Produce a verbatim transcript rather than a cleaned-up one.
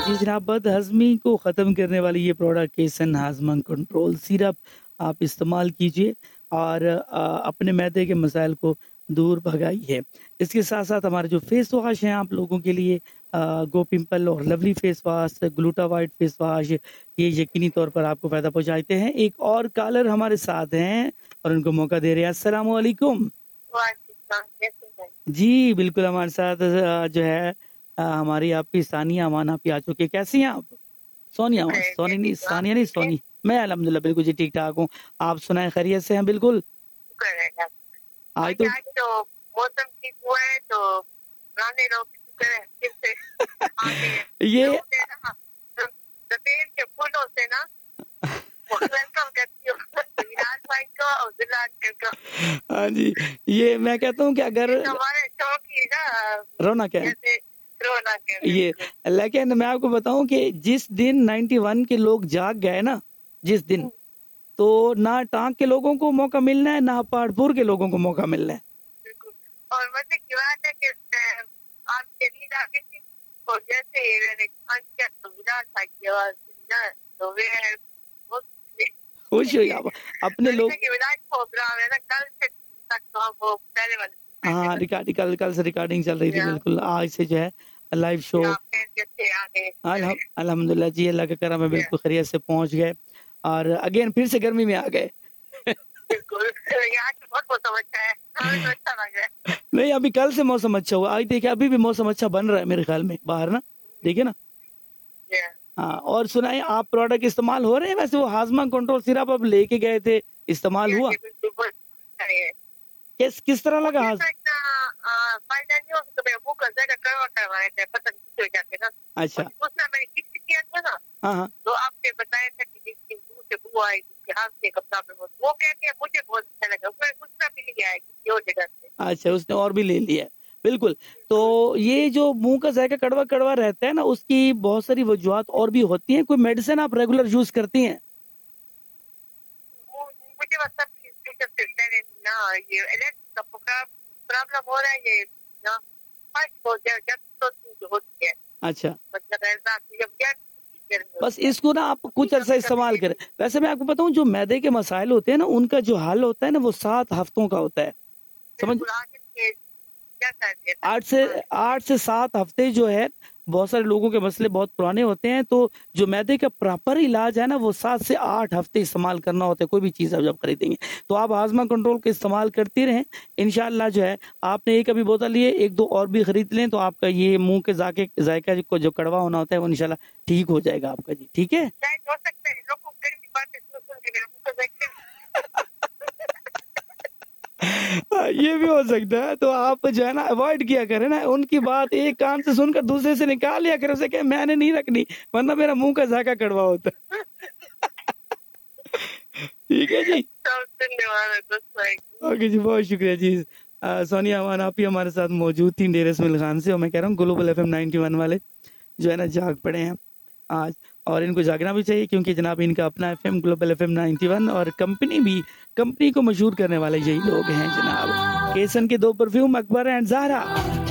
जी जनाब, बदहज़मी को ख़त्म करने वाली ये प्रोडक्ट केसन हाज़मा कंट्रोल सिरप आप इस्तेमाल कीजिए और अ, अपने मैदे के मसाइल को दूर भगाइए। इसके साथ-साथ हमारे जो फेस वॉश हैं आप लोगों के लिए अ, गो पिंपल और lovely face wash, ग्लूटावाइट face wash, ये यकीनी तौर पर आपको फ़ायदा पहुँचाते हैं। एक और कॉलर हमारे साथ हैं और उनको मौका दे रहे हैं। अस्सलामु अलैकुम। जी, बिल्कुल हमारे साथ अ, जो है अ, हमारी आपकी सानिया अमान आपकी आ चुकी है। कैसी हैं आप? सोनिया अमान, सोनी नहीं, सानिया नहीं, सोनी। मैं अल्हम्दुलिल्लाह बिल्कुल जी ठीक-ठाक हूँ। आप सुनाएँ खैरियत से हैं बिल्कुल? आज तो आज तो मौसम ठीक हुआ है तो पुराने लोग शुक्र है फिर से आगे ये सफेद के फूलों से ना वेलकम करती हूँ विराज भाई को और दिलार को। हाँ जी, ये मैं कहता हूँ कि अगर हमारे शौक की ना रौनक है जैसे रौनक है ये, बिल्कुल। लेकिन मैं आपको बताऊँ कि जिस दिन इक्यानवे के लोग जाग गए ना, जिस दिन, तो ना टांग के लोगों को मौका मिलना है, ना पहाड़पुर के लोगों को मौका मिलना है। बिल्कुल। और मजे की बात है कि अ, आज के नींद आ गई थी और जैसे ही मैंने कान किया तो विराज भाई की आवाज सुनी ना तो वे बहुत खुश हो आप अपने मैंने लोग। कहा कि विराज प्रोग्राम है ना कल से तक तो हम वो पहले वाले हाँ, रिकॉर्डिंग कल कल से रिकॉर्डिंग चल रही थी बिल्कुल। आज से जो है लाइव शो जैसे आगे अल्हम अल्हम्दुलिल्लाह जी, अल्लाह का करम है, बिल्कुल खैरियत से पहुंच गए और अगेन फिर से गर्मी में आ गए। बिल्कुल यहाँ तो बहुत मौसम अच्छा है, हमें तो अच्छा लग रहा है। नहीं, अभी कल से मौसम अच्छा हुआ। आज देखिए अभी भी मौसम अच्छा बन रहा है मेरे ख्याल में बाहर ना, देखिए ना। हाँ, और सुनाए आप प्रोडक्ट इस्तेमाल हो रहे हैं? वैसे वो हाजमा कंट्रोल सिरप आप लेके गए थे, इस्तेमाल हुआ? किस किस तरह लगा? हाज फायदा नहीं हो तो मैं मुंह का जायका करवा करवाए थे पता नहीं जाके ना। अच्छा, दूसरा मैंने किस किया था ना हाँ हाँ, तो आपने बताया था कि जिसकी मुंह से बू आएगी उसके हाथ से कपड़ा पे वो कहते हैं मुझे बहुत अच्छा लगा उसमें दूसरा भी लिया है किसी और जगह से। अच्छा उसने और भी ले लिया है। बिल्कुल, तो ये जो मुंह का जायका कड़वा कड़वा रहता है ना, उसकी बहुत सारी वजूहत और भी होती हैं। कोई मेडिसिन आप रेगुलर यूज करती हैं? मुझे मतलब ना ये एलर्जी का प्रॉब्लम हो रहा है ये ना फर्स्ट हो जाए जब तो चीज होती है अच्छा, मतलब ऐसा जब क्या बस इसको ना आप कुछ अरसा इस्तेमाल करें। वैसे मैं आपको बताऊं, जो मैदे के मसाइल होते हैं ना, उनका जो हल होता है ना, वो सात हफ्तों का होता है, समझ। आठ से आठ से सात हफ्ते जो है, बहुत सारे लोगों के मसले बहुत पुराने होते हैं, तो जो मैदे का प्रॉपर इलाज है ना, वो सात से आठ हफ्ते इस्तेमाल करना होता है कोई भी चीज़ आप जब खरीदेंगे। तो आप हाजमा कंट्रोल का इस्तेमाल करते रहें, इंशाल्लाह जो है आपने एक अभी बोतल लिए, एक दो और भी खरीद लें तो आपका ये मुंह के जाके जायका को जो कड़वा होना होता है वो इंशाल्लाह ठीक हो जाएगा आपका जी। ठीक है। हाँ, ये भी हो सकता है, तो आप जो है ना अवॉइड किया करें ना, उनकी बात एक कान से सुनकर दूसरे से निकाल लिया करें, उसे कहे मैंने नहीं रखनी वरना मेरा मुंह का जायका कड़वा होता है। ठीक है जी, ओके जी, बहुत शुक्रिया जी। आ, सोनिया अमान आप ही हमारे साथ मौजूद थी डेर इसमाइल खान से, और मैं कह रहा हूँ global F M ninety one वाले जो है ना जाग पड़े हैं आज, और इनको जागना भी चाहिए क्योंकि जनाब इनका अपना FM global FM ninety one, और कंपनी भी, कंपनी को मशहूर करने वाले यही लोग हैं जनाब। केसन के दो परफ्यूम अकबर एंड ज़हरा।